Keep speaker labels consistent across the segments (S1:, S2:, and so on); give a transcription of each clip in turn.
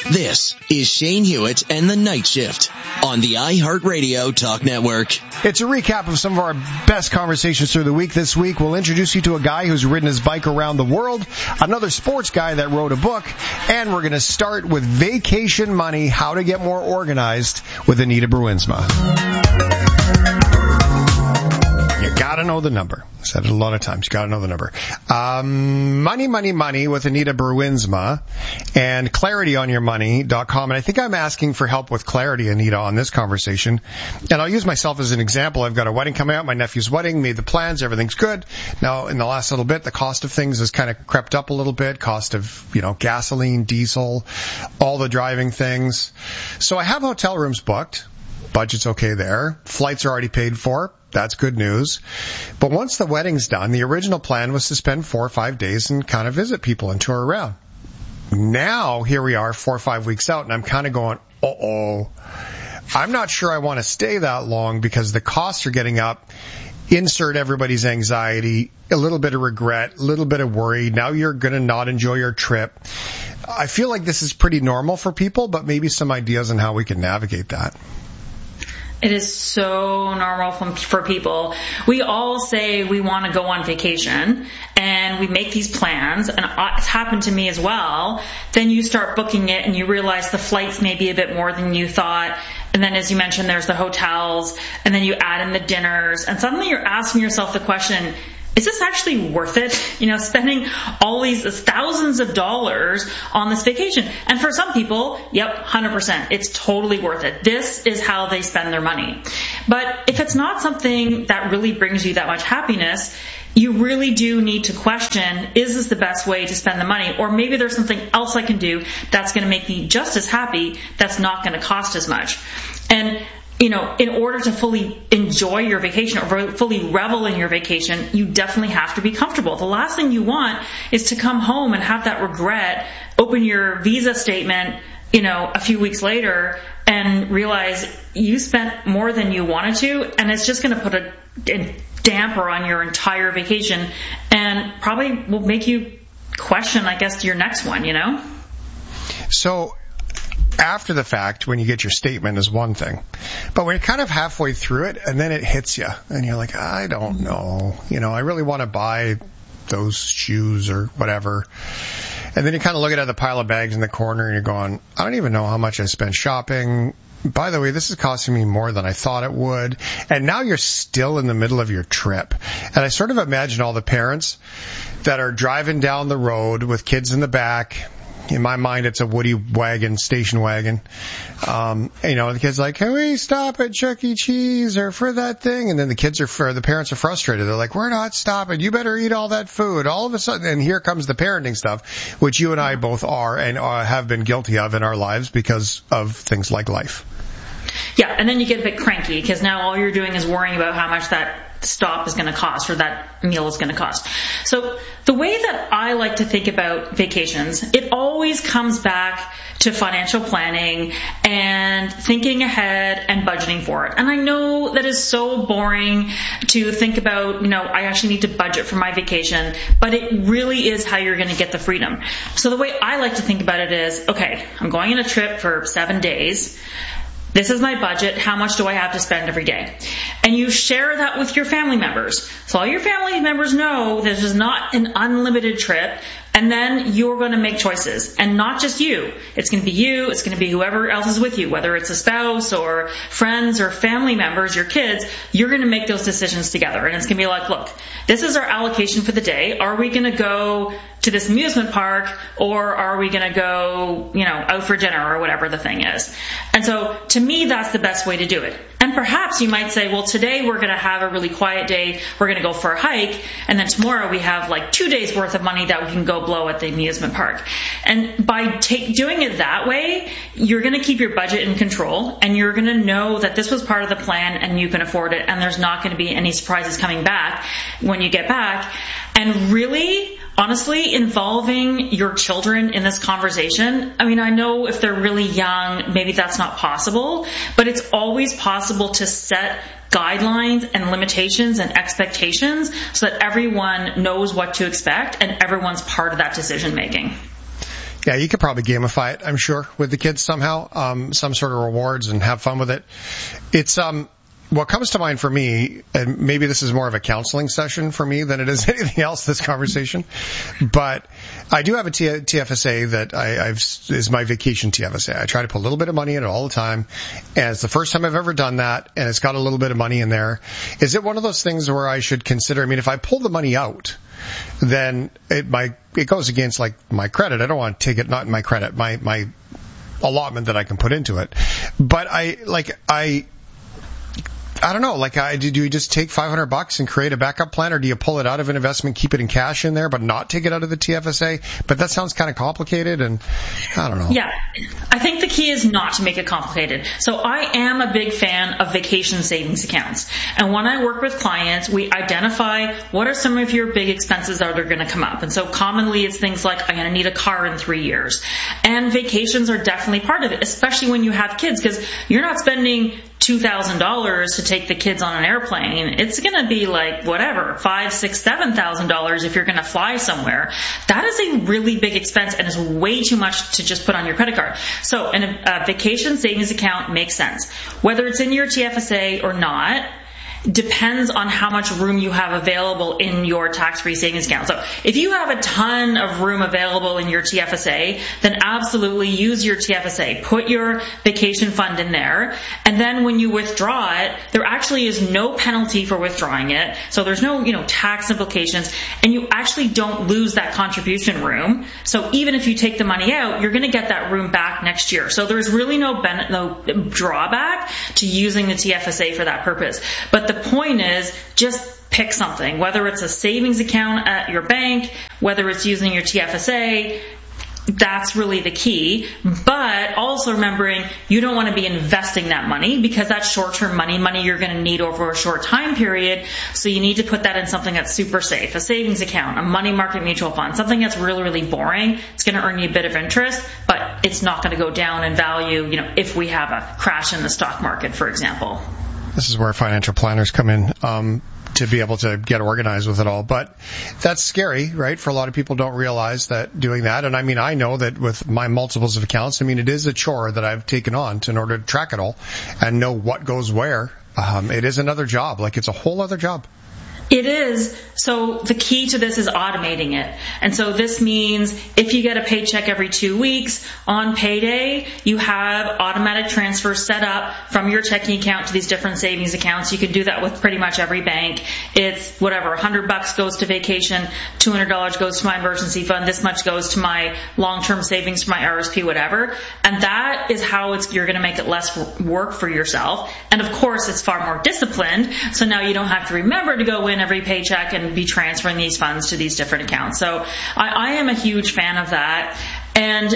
S1: This is Shane Hewitt and the Night Shift on the iHeartRadio Talk Network.
S2: It's a recap of some of our best conversations through the week. This week, we'll introduce you to a guy who's ridden his bike around the world, another sports guy that wrote a book, and we're going to start with vacation money, how to get more organized with Anita Bruinsma. You gotta know the number. I said it a lot of times. You gotta know the number. Money with Anita Bruinsma and clarityonyourmoney.com. And I think I'm asking for help with clarity, Anita, on this conversation. And I'll use myself as an example. I've got a wedding coming out, my nephew's wedding, made the plans, everything's good. Now, in the last little bit, the cost of things has kind of crept up a little bit. Cost of, gasoline, diesel, all the driving things. So I have hotel rooms booked. Budget's okay there. Flights are already paid for. That's good news. But once the wedding's done, the original plan was to spend 4 or 5 days and kind of visit people and tour around. Now, here we are 4 or 5 weeks out, and I'm kind of going, I'm not sure I want to stay that long because the costs are getting up. Insert everybody's anxiety, a little bit of regret, a little bit of worry. Now you're going to not enjoy your trip. I feel like this is pretty normal for people, but maybe some ideas on how we can navigate that.
S3: It is so normal for people. We all say we want to go on vacation and we make these plans, and it's happened to me as well. Then you start booking it and you realize the flights may be a bit more than you thought. And then, as you mentioned, there's the hotels, and then you add in the dinners, and suddenly you're asking yourself the question, is this actually worth it? Spending all these thousands of dollars on this vacation. And for some people, 100%. It's totally worth it. This is how they spend their money. But if it's not something that really brings you that much happiness, you really do need to question, is this the best way to spend the money? Or maybe there's something else I can do that's going to make me just as happy, that's not going to cost as much. And in order to fully enjoy your vacation or fully revel in your vacation, you definitely have to be comfortable. The last thing you want is to come home and have that regret, open your visa statement, a few weeks later and realize you spent more than you wanted to, and it's just going to put a damper on your entire vacation and probably will make you question, I guess, your next one,
S2: So, after the fact, when you get your statement is one thing. But when you're kind of halfway through it and then it hits you and you're like, I don't know. I really want to buy those shoes or whatever. And then you kind of look at the pile of bags in the corner and you're going, I don't even know how much I spent shopping. By the way, this is costing me more than I thought it would. And now you're still in the middle of your trip. And I sort of imagine all the parents that are driving down the road with kids in the back. In my mind, it's a Woody wagon, station wagon. The kid's like, can we stop at Chuck E. Cheese or for that thing? And then the parents are frustrated. They're like, we're not stopping. You better eat all that food. All of a sudden, and here comes the parenting stuff, which you and I both are and have been guilty of in our lives because of things like life.
S3: Yeah, and then you get a bit cranky because now all you're doing is worrying about how much that stop is going to cost or that meal is going to cost. So the way that I like to think about vacations, it always comes back to financial planning and thinking ahead and budgeting for it. And I know that is so boring to think about, I actually need to budget for my vacation, but it really is how you're going to get the freedom. So the way I like to think about it is, okay, I'm going on a trip for 7 days. This is my budget. How much do I have to spend every day? And you share that with your family members. So all your family members know this is not an unlimited trip. And then you're going to make choices. And not just you. It's going to be you. It's going to be whoever else is with you, whether it's a spouse or friends or family members, your kids. You're going to make those decisions together. And it's going to be like, look, this is our allocation for the day. Are we going to go to this amusement park or are we going to go, out for dinner or whatever the thing is? And so to me, that's the best way to do it. And perhaps you might say, well, today we're going to have a really quiet day. We're going to go for a hike. And then tomorrow we have like 2 days worth of money that we can go blow at the amusement park. And by doing it that way, you're going to keep your budget in control and you're going to know that this was part of the plan and you can afford it. And there's not going to be any surprises coming back when you get back. And really, honestly, involving your children in this conversation, I know if they're really young, maybe that's not possible, but it's always possible to set guidelines and limitations and expectations so that everyone knows what to expect and everyone's part of that decision making.
S2: Yeah, you could probably gamify it, I'm sure, with the kids somehow, some sort of rewards and have fun with it. It's, what comes to mind for me, and maybe this is more of a counseling session for me than it is anything else, this conversation, but I do have a TFSA that is my vacation TFSA. I try to put a little bit of money in it all the time, and it's the first time I've ever done that, and it's got a little bit of money in there. Is it one of those things where I should consider, I mean, if I pull the money out, then it goes against like my credit. I don't want to take it, not in my credit, my allotment that I can put into it. But I don't know, do you just take $500 and create a backup plan, or do you pull it out of an investment, keep it in cash in there, but not take it out of the TFSA? But that sounds kind of complicated, and I don't know.
S3: Yeah, I think the key is not to make it complicated. So I am a big fan of vacation savings accounts. And when I work with clients, we identify what are some of your big expenses that are going to come up. And so commonly it's things like, I'm going to need a car in 3 years. And vacations are definitely part of it, especially when you have kids, because you're not spending $2,000 to take the kids on an airplane. It's going to be like whatever, $5,000, $6,000, $7,000 if you're going to fly somewhere. That is a really big expense and is way too much to just put on your credit card. So a vacation savings account makes sense. Whether it's in your TFSA or not, depends on how much room you have available in your tax-free savings account. So if you have a ton of room available in your TFSA, then absolutely use your TFSA. Put your vacation fund in there. And then when you withdraw it, there actually is no penalty for withdrawing it. So there's no, tax implications, and you actually don't lose that contribution room. So even if you take the money out, you're going to get that room back next year. So there's really no drawback to using the TFSA for that purpose. But the point is, just pick something, whether it's a savings account at your bank, whether it's using your TFSA. That's really the key. But also remembering you don't want to be investing that money, because that's short-term money you're going to need over a short time period. So you need to put that in something that's super safe, a savings account, a money market mutual fund, something that's really, really boring. It's going to earn you a bit of interest, but it's not going to go down in value, if we have a crash in the stock market, for example.
S2: This is where financial planners come in to be able to get organized with it all. But that's scary, right? For a lot of people don't realize that doing that. And I mean, I know that with my multiples of accounts, it is a chore that I've taken on in order to track it all and know what goes where. It is another job. It's a whole other job.
S3: It is. So the key to this is automating it. And so this means if you get a paycheck every 2 weeks, on payday, you have automatic transfers set up from your checking account to these different savings accounts. You can do that with pretty much every bank. It's whatever, $100 goes to vacation, $200 goes to my emergency fund, this much goes to my long-term savings for my RSP, whatever. And that is how you're going to make it less work for yourself. And of course, it's far more disciplined. So now you don't have to remember to go in every paycheck and be transferring these funds to these different accounts. So I am a huge fan of that. And,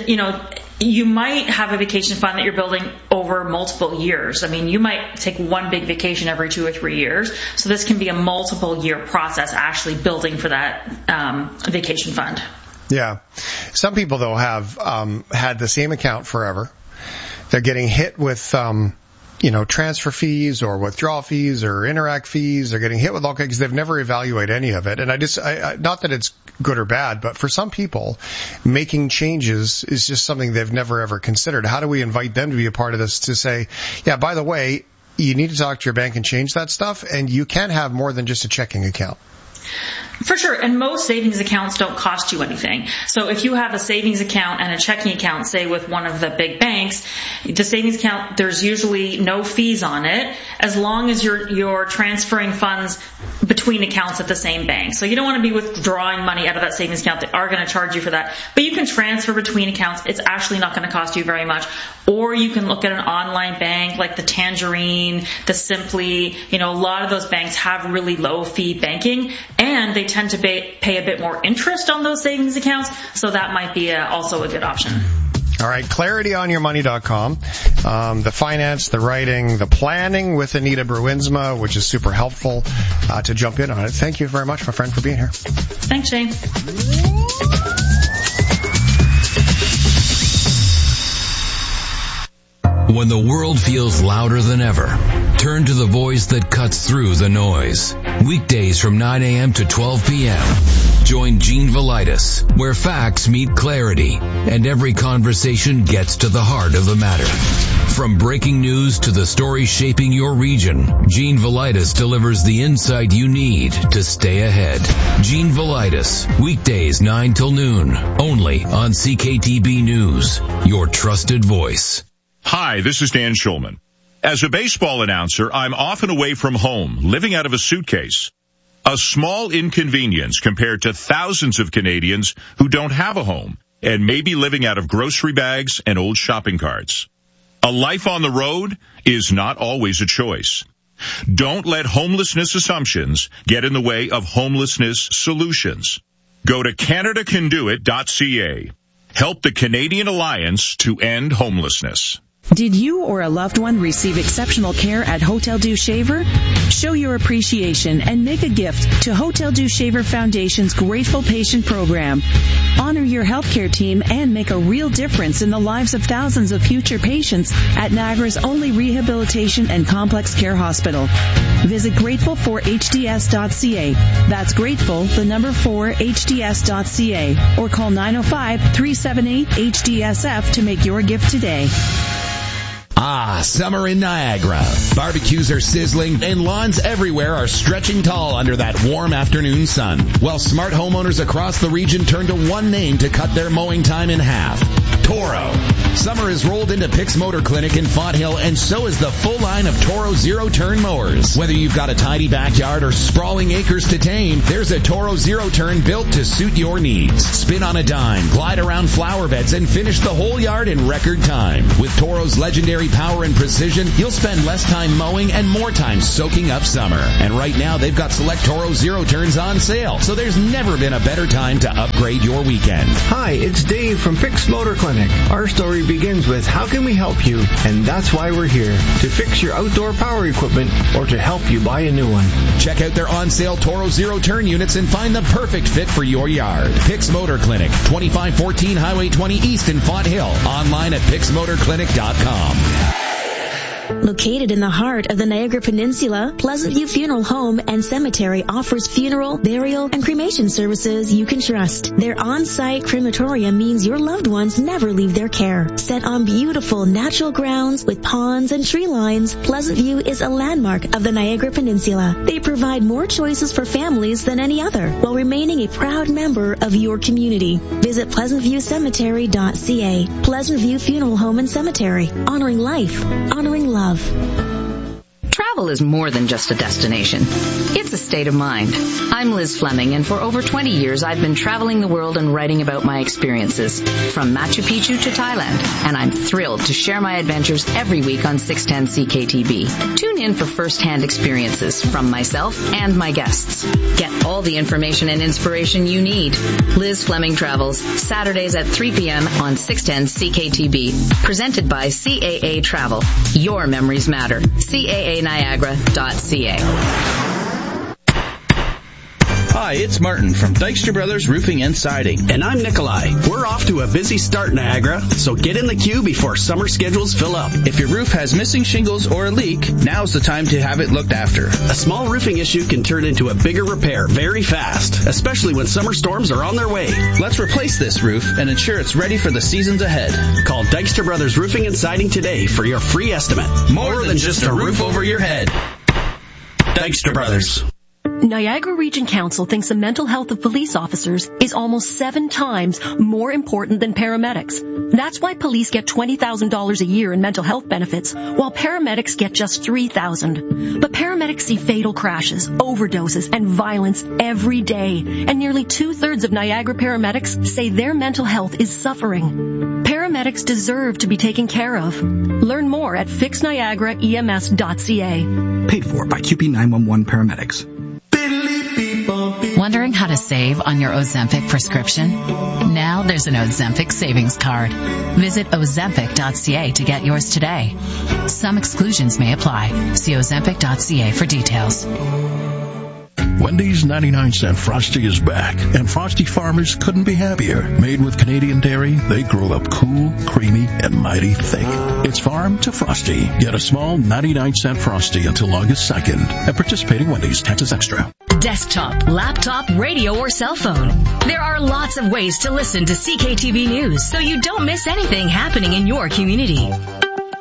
S3: you might have a vacation fund that you're building over multiple years. You might take one big vacation every 2 or 3 years. So this can be a multiple year process actually building for that vacation fund.
S2: Yeah. Some people, though, have had the same account forever. They're getting hit with transfer fees or withdrawal fees or Interac fees. They're getting hit with all kinds because they've never evaluated any of it. And I not that it's good or bad, but for some people, making changes is just something they've never ever considered. How do we invite them to be a part of this to say, yeah, by the way, you need to talk to your bank and change that stuff, and you can have more than just a checking account.
S3: For sure. And most savings accounts don't cost you anything. So if you have a savings account and a checking account, say with one of the big banks, the savings account, there's usually no fees on it as long as you're transferring funds between accounts at the same bank. So you don't want to be withdrawing money out of that savings account. They are going to charge you for that. But you can transfer between accounts. It's actually not going to cost you very much. Or you can look at an online bank like the Tangerine, the Simply. A lot of those banks have really low fee banking, and they tend to pay a bit more interest on those savings accounts, so that might be also a good option.
S2: All right, clarityonyourmoney.com. The finance, the writing, the planning with Anita Bruinsma, which is super helpful to jump in on it. Thank you very much, my friend, for being here.
S3: Thanks, Shane.
S4: When the world feels louder than ever, turn to the voice that cuts through the noise. Weekdays from 9 a.m. to 12 p.m. Join Gene Velitis, where facts meet clarity and every conversation gets to the heart of the matter. From breaking news to the stories shaping your region, Gene Velitis delivers the insight you need to stay ahead. Gene Velitis, weekdays 9 till noon, only on CKTB News, your trusted voice.
S5: Hi, this is Dan Schulman. As a baseball announcer, I'm often away from home, living out of a suitcase. A small inconvenience compared to thousands of Canadians who don't have a home and may be living out of grocery bags and old shopping carts. A life on the road is not always a choice. Don't let homelessness assumptions get in the way of homelessness solutions. Go to CanadaCanDoIt.ca. Help the Canadian Alliance to end homelessness.
S6: Did you or a loved one receive exceptional care at Hotel Dieu Shaver? Show your appreciation and make a gift to Hotel Dieu Shaver Foundation's Grateful Patient Program. Honor your healthcare team and make a real difference in the lives of thousands of future patients at Niagara's only rehabilitation and complex care hospital. Visit grateful4hds.ca. That's grateful, the number 4hds.ca, or call 905-378-HDSF to make your gift today.
S7: Ah, summer in Niagara. Barbecues are sizzling and lawns everywhere are stretching tall under that warm afternoon sun. While smart homeowners across the region turn to one name to cut their mowing time in half. Toro. Summer has rolled into Pick's Motor Clinic in Fonthill, and so is the full line of Toro zero-turn mowers. Whether you've got a tidy backyard or sprawling acres to tame, there's a Toro zero-turn built to suit your needs. Spin on a dime, glide around flower beds, and finish the whole yard in record time. With Toro's legendary power and precision, you'll spend less time mowing and more time soaking up summer. And right now, they've got select Toro zero-turns on sale, so there's never been a better time to upgrade your weekend.
S8: Hi, it's Dave from Pick's Motor Clinic. Our story begins with how can we help you, and that's why we're here, to fix your outdoor power equipment or to help you buy a new one.
S7: Check out their on-sale Toro zero-turn units and find the perfect fit for your yard. Pick's Motor Clinic, 2514 Highway 20 East in Fonthill. Online at picksmotorclinic.com.
S9: Located in the heart of the Niagara Peninsula, Pleasant View Funeral Home and Cemetery offers funeral, burial, and cremation services you can trust. Their on-site crematorium means your loved ones never leave their care. Set on beautiful natural grounds with ponds and tree lines, Pleasant View is a landmark of the Niagara Peninsula. They provide more choices for families than any other, while remaining a proud member of your community. Visit PleasantViewCemetery.ca. Pleasant View Funeral Home and Cemetery. Honoring life. Honoring love.
S10: Travel is more than just a destination. It's a state of mind. I'm Liz Fleming, and for over 20 years I've been traveling the world and writing about my experiences, from Machu Picchu to Thailand, and I'm thrilled to share my adventures every week on 610 CKTB. Tune in for first-hand experiences from myself and my guests. Get all the information and inspiration you need. Liz Fleming Travels, Saturdays at 3 p.m. on 610 CKTB. Presented by CAA Travel. Your memories matter. CAANiagara.ca.
S11: Hi, it's Martin from Dykstra Brothers Roofing and Siding.
S12: And I'm Nikolai. We're off to a busy start, Niagara, so get in the queue before summer schedules fill up.
S11: If your roof has missing shingles or a leak, now's the time to have it looked after.
S12: A small roofing issue can turn into a bigger repair very fast, especially when summer storms are on their way.
S11: Let's replace this roof and ensure it's ready for the seasons ahead.
S12: Call Dykstra Brothers Roofing and Siding today for your free estimate.
S11: More than just a roof over your head.
S12: Dykstra Brothers.
S13: Niagara Region Council thinks the mental health of police officers is almost 7 times more important than paramedics. That's why police get $20,000 a year in mental health benefits, while paramedics get just $3,000. But paramedics see fatal crashes, overdoses, and violence every day, and nearly 2/3 of Niagara paramedics say their mental health is suffering. Paramedics deserve to be taken care of. Learn more at fixniagaraems.ca.
S14: Paid for by QP 911 Paramedics.
S15: Wondering how to save on your Ozempic prescription? Now there's an Ozempic savings card. Visit Ozempic.ca to get yours today. Some exclusions may apply. See Ozempic.ca for details.
S16: Wendy's 99-cent Frosty is back, and Frosty farmers couldn't be happier. Made with Canadian dairy, they grow up cool, creamy, and mighty thick. It's farm to Frosty. Get a small 99-cent Frosty until August 2nd at participating Wendy's, Texas Extra.
S17: desktop, laptop, radio, or cell phone. There are lots of ways to listen to CKTV News so you don't miss anything happening in your community.